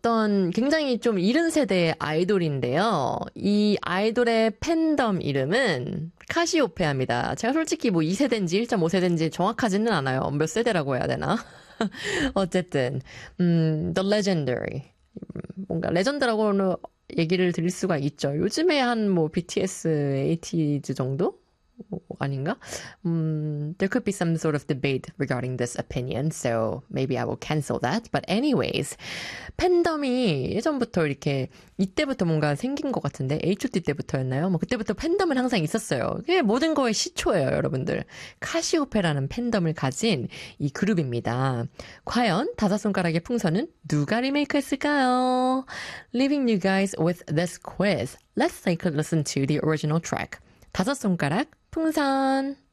어떤 굉장히 좀 이른 세대의 아이돌인데요. 이 아이돌의 팬덤 이름은 카시오페아입니다. 제가 솔직히 뭐 2세대인지 1.5세대인지 정확하지는 않아요. 몇 세대라고 해야 되나? 어쨌든, The Legendary. 뭔가 레전드라고는 얘기를 드릴 수가 있죠. 요즘에 한 뭐 BTS, ATEEZ 정도? 아닌가? There could be some sort of debate regarding this opinion, so maybe I will cancel that. But anyways, 팬덤이 예전부터 이렇게 이때부터 뭔가 생긴 것 같은데 H.O.T 때부터였나요? 뭐 그때부터 팬덤은 항상 있었어요. 그게 모든 거의 시초예요, 여러분들. 카시오페라는 팬덤을 가진 이 그룹입니다. 과연 다섯 손가락의 풍선은 누가 리메이크했을까요? Leaving you guys with this quiz. Let's take a listen to the original track. 다섯 손가락 풍선.